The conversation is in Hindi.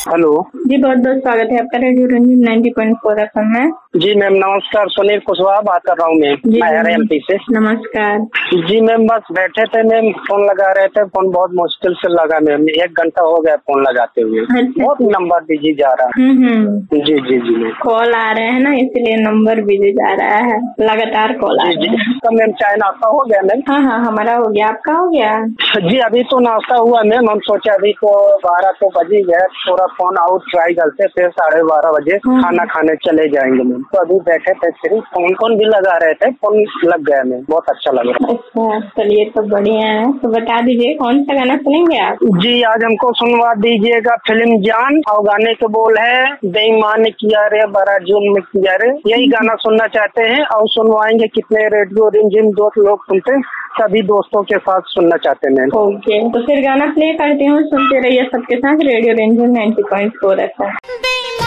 हेलो। जी बहुत बहुत स्वागत है आपका रेडियो रंजन 90.4 FM में। जी मैम नमस्कार, सुनील कुशवाहा बात कर रहा हूँ मैम, मैं MP से। नमस्कार जी मैम, बस बैठे थे मैम, फोन लगा रहे थे, फोन बहुत मुश्किल से लगा मैम, 1 घंटा हो गया फोन लगाते हुए। बहुत नंबर बिजी जा रहा है। जी जी जी मैम, कॉल आ रहे हैं ना, इसलिए नंबर बिजी जा रहा है, लगातार कॉल आ रहे हैं। तो मैम चाय नाश्ता हो गया मैम? हाँ हाँ हमारा हो गया, आपका हो गया? जी अभी तो नाश्ता हुआ मैम, हम सोचे अभी तो 12 तो बज ही गया, थोड़ा फोन आउट ट्राई करते, फिर 12:30 बजे खाना खाने चले जाएंगे मैम। तो अभी बैठे थे, सिर्फ फोन भी लगा रहे थे, फोन लग गया मैम, बहुत अच्छा लग रहा है। अच्छा चलिए तो बढ़िया है, तो बता दीजिए कौन सा गाना सुनेंगे आप? जी आज हमको सुनवा दीजिएगा फिल्म जान, और गाने के बोल है बेईमान किया रे बड़ा जुल्म किया रे, यही गाना सुनना चाहते हैं और सुनवाएंगे। कितने रेडियो रिमझिम दोस्त लोग सुनते हैं, सभी दोस्तों के साथ सुनना चाहते हैं। ओके तो फिर गाना प्ले करती हूँ, सुनते रहिए सबके साथ रेडियो रिमझिम 90.4 FM।